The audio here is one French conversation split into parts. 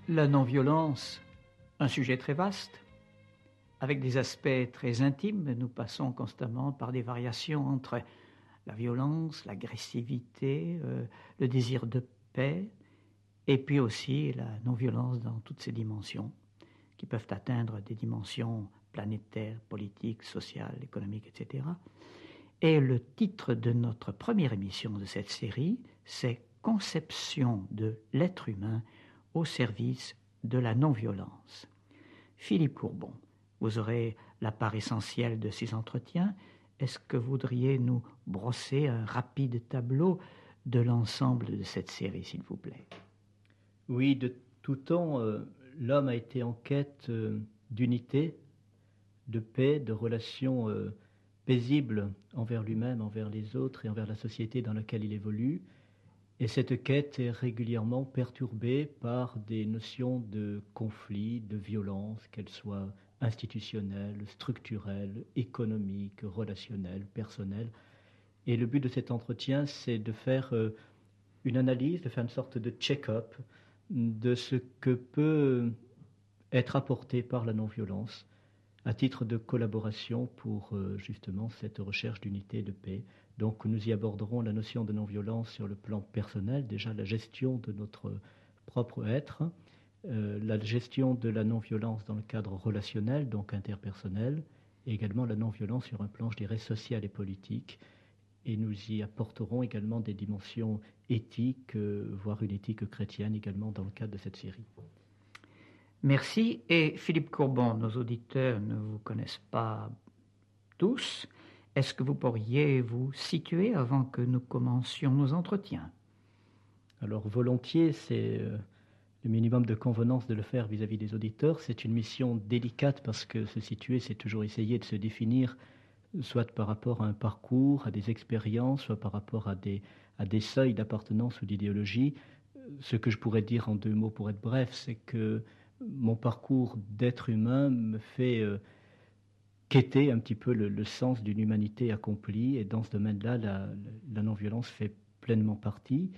La non-violence, un sujet très vaste, avec des aspects très intimes. Nous passons constamment par des variations entre la violence, l'agressivité, le désir de paix, et puis aussi la non-violence dans toutes ses dimensions, qui peuvent atteindre des dimensions planétaires, politiques, sociales, économiques, etc. Et le titre de notre première émission de cette série, c'est « Conception de l'être humain au service de la non-violence ». Philippe Courbon, vous aurez la part essentielle de ces entretiens. Est-ce que vous voudriez nous brosser un rapide tableau de l'ensemble de cette série, s'il vous plaît? Oui, de tout temps, l'homme a été en quête d'unité, de paix, de relations paisibles envers lui-même, envers les autres et envers la société dans laquelle il évolue. Et cette quête est régulièrement perturbée par des notions de conflit, de violence, qu'elles soient institutionnelles, structurelles, économiques, relationnelles, personnelles. Et le but de cet entretien, c'est de faire une analyse, de faire une sorte de check-up de ce que peut être apporté par la non-violence à titre de collaboration pour justement cette recherche d'unité et de paix. Donc nous y aborderons la notion de non-violence sur le plan personnel, déjà la gestion de notre propre être, la gestion de la non-violence dans le cadre relationnel, donc interpersonnel, et également la non-violence sur un plan, je dirais, social et politique. Et nous y apporterons également des dimensions éthiques, voire une éthique chrétienne également dans le cadre de cette série. Merci. Et Philippe Courbon, nos auditeurs ne vous connaissent pas tous. Est-ce que vous pourriez vous situer avant que nous commencions nos entretiens? Alors volontiers, c'est le minimum de convenance de le faire vis-à-vis des auditeurs. C'est une mission délicate parce que se situer, c'est toujours essayer de se définir soit par rapport à un parcours, à des expériences, soit par rapport à des seuils d'appartenance ou d'idéologie. Ce que je pourrais dire en deux mots pour être bref, c'est que mon parcours d'être humain me fait quêter un petit peu le sens d'une humanité accomplie, et dans ce domaine-là, la non-violence fait pleinement partie.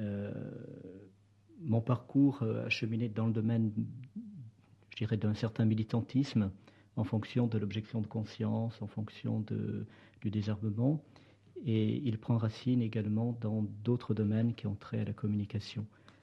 Mon parcours a cheminé dans le domaine, je dirais, d'un certain militantisme, en fonction de l'objection de conscience, en fonction du désarmement, et il prend racine également dans d'autres domaines qui ont trait à la communication.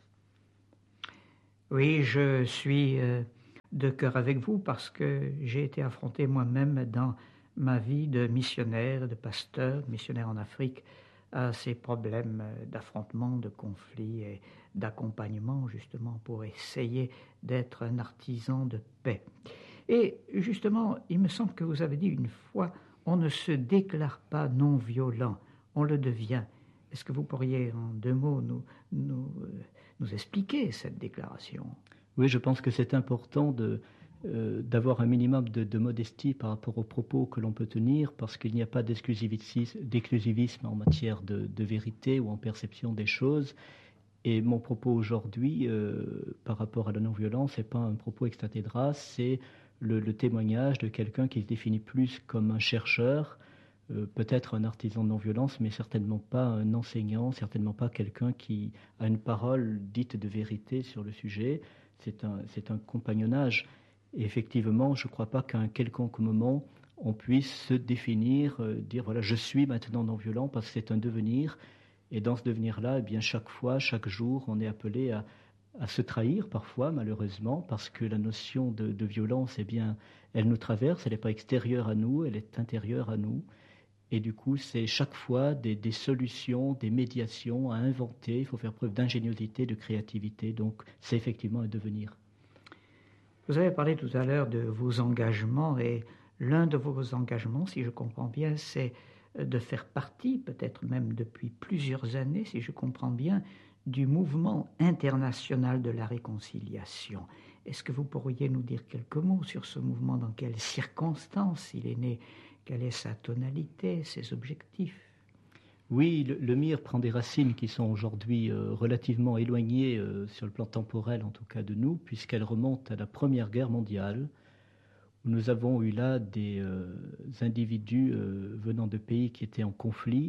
Oui, je suis de cœur avec vous parce que j'ai été affronté moi-même dans ma vie de missionnaire, de pasteur, missionnaire en Afrique, à ces problèmes d'affrontement, de conflit et d'accompagnement, justement, pour essayer d'être un artisan de paix. Et justement, il me semble que vous avez dit une fois, on ne se déclare pas non violent, on le devient. Est-ce que vous pourriez, en deux mots, nous expliquer cette déclaration? Oui, je pense que c'est important d'avoir un minimum de modestie par rapport aux propos que l'on peut tenir, parce qu'il n'y a pas d'exclusivisme en matière de vérité ou en perception des choses. Et mon propos aujourd'hui, par rapport à la non-violence, n'est pas un propos ex-cathedra, c'est le témoignage de quelqu'un qui se définit plus comme un chercheur, peut-être un artisan de non-violence, mais certainement pas un enseignant, certainement pas quelqu'un qui a une parole dite de vérité sur le sujet. C'est un compagnonnage. Et effectivement, je ne crois pas qu'à un quelconque moment, on puisse se définir, dire voilà, je suis maintenant non-violent, parce que c'est un devenir. Et dans ce devenir-là, eh bien, chaque fois, chaque jour, on est appelé à se trahir parfois, malheureusement, parce que la notion de violence, eh bien, elle nous traverse, elle n'est pas extérieure à nous, elle est intérieure à nous. Et du coup, c'est chaque fois des solutions, des médiations à inventer. Il faut faire preuve d'ingéniosité, de créativité. Donc, c'est effectivement un devenir. Vous avez parlé tout à l'heure de vos engagements, et l'un de vos engagements, si je comprends bien, c'est de faire partie, peut-être même depuis plusieurs années, si je comprends bien, du mouvement international de la réconciliation. Est-ce que vous pourriez nous dire quelques mots sur ce mouvement, dans quelles circonstances il est né, quelle est sa tonalité, ses objectifs? Oui, le MIR prend des racines qui sont aujourd'hui relativement éloignées sur le plan temporel, en tout cas de nous, puisqu'elles remontent à la Première Guerre mondiale, où nous avons eu là des individus venant de pays qui étaient en conflit,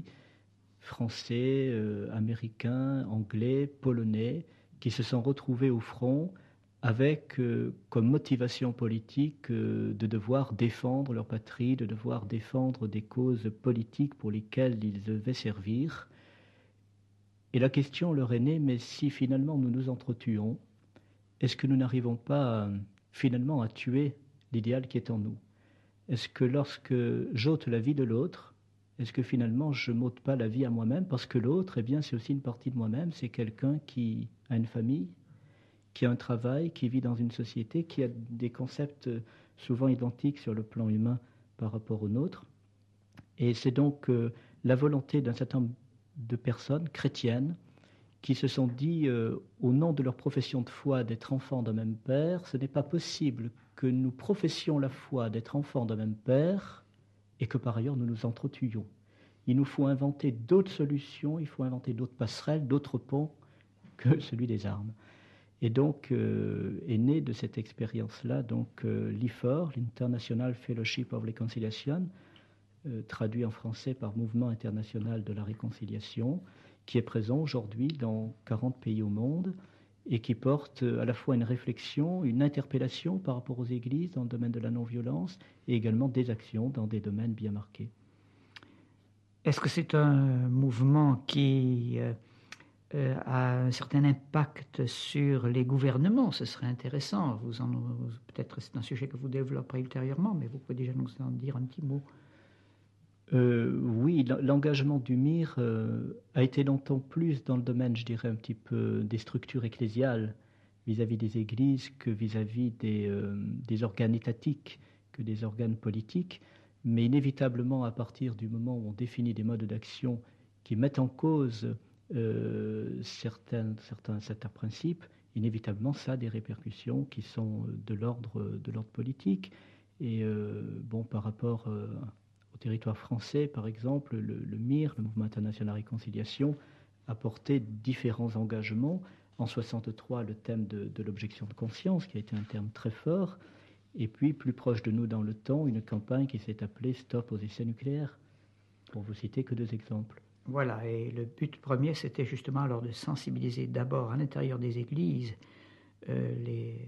français, américains, anglais, polonais, qui se sont retrouvés au front avec comme motivation politique de devoir défendre leur patrie, de devoir défendre des causes politiques pour lesquelles ils devaient servir. Et la question leur est née, mais si finalement nous nous entretuons, est-ce que nous n'arrivons pas finalement à tuer l'idéal qui est en nous? Est-ce que lorsque j'ôte la vie de l'autre, est-ce que finalement je m'ôte pas la vie à moi-même? Parce que l'autre, eh bien, c'est aussi une partie de moi-même, c'est quelqu'un qui a une famille, qui a un travail, qui vit dans une société, qui a des concepts souvent identiques sur le plan humain par rapport au nôtre. Et c'est donc la volonté d'un certain nombre de personnes chrétiennes qui se sont dit, au nom de leur profession de foi, d'être enfants d'un même Père, ce n'est pas possible que nous professions la foi d'être enfants d'un même Père et que par ailleurs nous nous entretuions. Il nous faut inventer d'autres solutions, il faut inventer d'autres passerelles, d'autres ponts que celui des armes. Et donc est né de cette expérience-là l'IFOR, l'International Fellowship of Reconciliation, traduit en français par Mouvement international de la réconciliation, qui est présent aujourd'hui dans 40 pays au monde et qui porte à la fois une réflexion, une interpellation par rapport aux églises dans le domaine de la non-violence et également des actions dans des domaines bien marqués. Est-ce que c'est un mouvement qui a un certain impact sur les gouvernements? Ce serait intéressant. Peut-être c'est un sujet que vous développerez ultérieurement, mais vous pouvez déjà nous en dire un petit mot. Oui, l'engagement du MIR a été longtemps plus dans le domaine, je dirais, un petit peu des structures ecclésiales vis-à-vis des églises que vis-à-vis des organes étatiques, que des organes politiques. Mais inévitablement, à partir du moment où on définit des modes d'action qui mettent en cause certains principes, inévitablement, ça a des répercussions qui sont de l'ordre politique. Et par rapport au territoire français, par exemple, le MIR, le Mouvement international de la réconciliation, a porté différents engagements. En 1963, le thème de l'objection de conscience, qui a été un terme très fort. Et puis, plus proche de nous dans le temps, une campagne qui s'est appelée Stop aux essais nucléaires, pour vous citer que 2 exemples. Voilà, et le but premier, c'était justement alors de sensibiliser d'abord à l'intérieur des églises les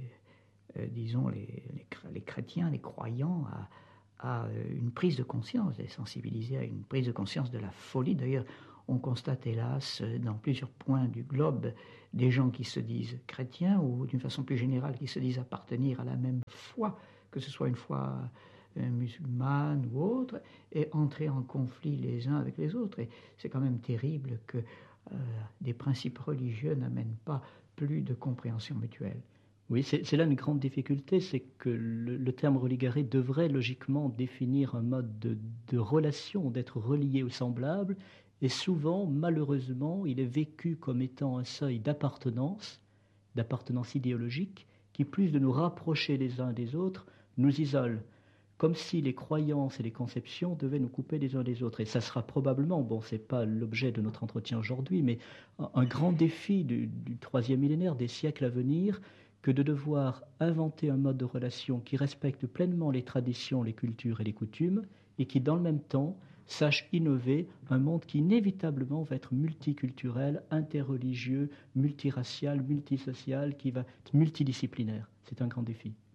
chrétiens, les croyants à une prise de conscience, les sensibiliser à une prise de conscience de la folie. D'ailleurs, on constate hélas dans plusieurs points du globe des gens qui se disent chrétiens ou d'une façon plus générale qui se disent appartenir à la même foi, que ce soit une foi musulmane ou autre, et entrer en conflit les uns avec les autres. Et c'est quand même terrible que des principes religieux n'amènent pas plus de compréhension mutuelle. Oui, c'est là une grande difficulté, c'est que le terme religaré devrait logiquement définir un mode de relation, d'être relié au semblable, et souvent, malheureusement, il est vécu comme étant un seuil d'appartenance idéologique, qui, plus de nous rapprocher les uns des autres, nous isole, comme si les croyances et les conceptions devaient nous couper les uns des autres. Et ça sera probablement, ce n'est pas l'objet de notre entretien aujourd'hui, mais un grand défi du 3e millénaire, des siècles à venir, que de devoir inventer un mode de relation qui respecte pleinement les traditions, les cultures et les coutumes, et qui, dans le même temps, sache innover un monde qui inévitablement va être multiculturel, interreligieux, multiracial, multisocial, qui va être multidisciplinaire. C'est un grand défi.